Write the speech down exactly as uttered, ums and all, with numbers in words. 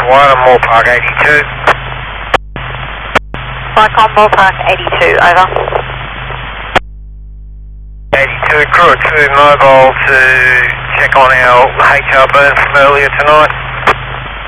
one and Moore Park eighty-two. Vicon Moore Park eighty-two, over. eighty-two, crew at two mobile to check on our H R boom from earlier tonight.